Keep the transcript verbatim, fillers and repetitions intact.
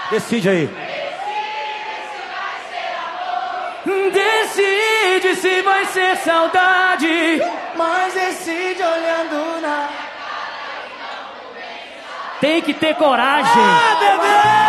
Decide aí. Decide se vai ser saudade, mas decide olhando na... Tem que ter coragem. Ah, bebê!